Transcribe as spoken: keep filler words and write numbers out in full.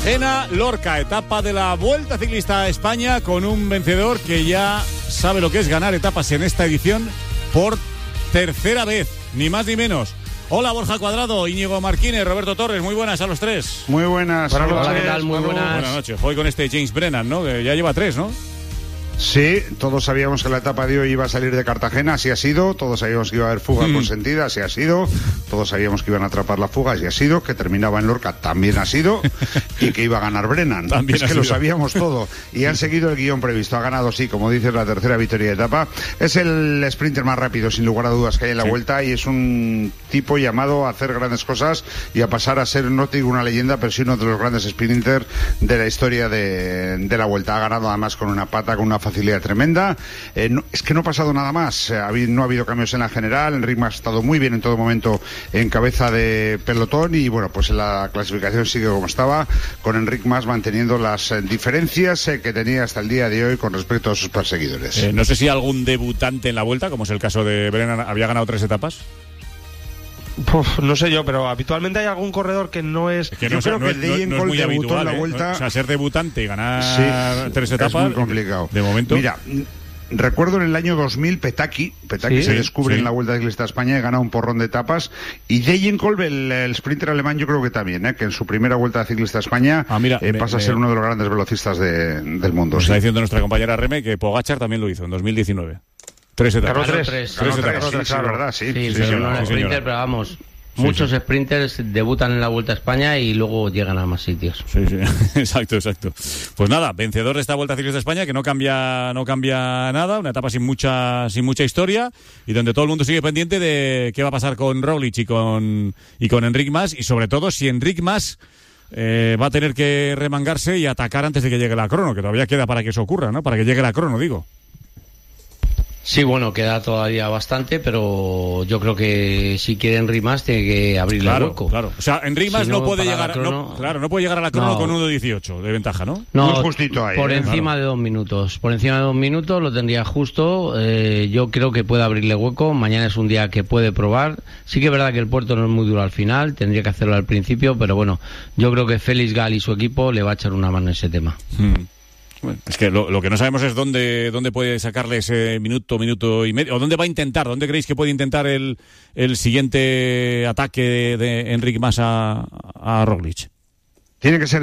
Cartagena-Lorca, etapa de la Vuelta Ciclista a España con un vencedor que ya sabe lo que es ganar etapas en esta edición por tercera vez, ni más ni menos. Hola Borja Cuadrado, Íñigo Marquínez, Roberto Torres, muy buenas a los tres. Muy buenas. Hola, hola, ¿qué tal? Muy buenas. Buenas noches. Hoy con este James Brennan, ¿no? Que ya lleva tres, ¿no? Sí, todos sabíamos que la etapa de hoy iba a salir de Cartagena, así ha sido. Todos sabíamos que iba a haber fuga mm. consentida, así ha sido. Todos sabíamos que iban a atrapar la fuga, así ha sido. Que terminaba en Lorca, también ha sido. Y que iba a ganar Brennan. También es que sido. Lo sabíamos todo. Y han seguido el guión previsto. Ha ganado, sí, como dices, la tercera victoria de etapa. Es el sprinter más rápido, sin lugar a dudas, que hay en la sí. Vuelta. Y es un tipo llamado a hacer grandes cosas y a pasar a ser, no te digo una leyenda, pero sí uno de los grandes sprinters de la historia de, de la Vuelta. Ha ganado además con una pata, con una facilidad tremenda. Eh, no, es que no ha pasado nada más, eh, no ha habido cambios en la general. Enric Mas ha estado muy bien en todo momento en cabeza de pelotón y bueno, pues en la clasificación sigue como estaba, con Enric Mas manteniendo las eh, diferencias eh, que tenía hasta el día de hoy con respecto a sus perseguidores. Eh, no sé si algún debutante en la Vuelta, como es el caso de Brennan, había ganado tres etapas. Uf, no sé yo, pero habitualmente hay algún corredor que no es... es que yo no, creo no, que no, Degenkolb no es muy debutó habitual, en la ¿eh? Vuelta. O sea, ser debutante y ganar sí, tres etapas es muy complicado. De momento. Mira, recuerdo en el año dos mil Petaki, Petaki sí, se descubre sí. en la Vuelta Ciclista a España y gana un porrón de etapas. Y Degenkolb, el, el sprinter alemán, yo creo que también, ¿eh? que en su primera Vuelta Ciclista a España ah, mira, eh, me, pasa me, a ser uno de los grandes velocistas de, del mundo. Nos sí. está diciendo nuestra compañera Reme que Pogačar también lo hizo en dos mil diecinueve. Tres etapas. Claro, tres, tres, tres, tres etapas. tres, sí, sí, claro. verdad, sí. Sí, sí, sí, sí, sí, no, no, sí, sprinter, pero vamos... Sí, Muchos sí. sprinters debutan en la Vuelta a España y luego llegan a más sitios. Sí, sí, exacto, exacto. Pues nada, vencedor de esta Vuelta Ciclista de España, que no cambia, no cambia nada, una etapa sin mucha, sin mucha historia y donde todo el mundo sigue pendiente de qué va a pasar con Roglic y con y con Enric Mas y sobre todo si Enric Mas eh, va a tener que remangarse y atacar antes de que llegue la crono, que todavía queda para que eso ocurra, ¿no? Para que llegue la crono, digo. Sí, bueno, queda todavía bastante, pero yo creo que si quiere Enric Mas tiene que abrirle claro, el hueco. Claro, o sea, Enric Mas si no, no puede para llegar, la crono, no, claro, no puede llegar a la crono no. con uno dieciocho de ventaja, ¿no? No, muy justito ahí, por ¿eh? encima claro. de dos minutos, por encima de dos minutos lo tendría justo. Eh, yo creo que puede abrirle hueco. Mañana es un día que puede probar. Sí que es verdad que el puerto no es muy duro al final, tendría que hacerlo al principio, pero bueno, yo creo que Félix Gal y su equipo le va a echar una mano en ese tema. Hmm. Bueno, es que lo, lo que no sabemos es dónde, dónde puede sacarle ese minuto, minuto y medio, o dónde va a intentar, dónde creéis que puede intentar el, el siguiente ataque de, de Enric Mas a, a Roglic. Tiene que ser